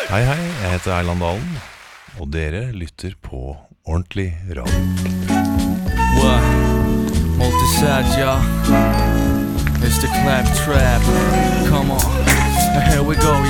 Hei, hei, jeg heter Erland Dalen, og dere lytter på Ordentlig Radio. What? Multi-side, y'all. It's the clap trap. Come on. Here we go.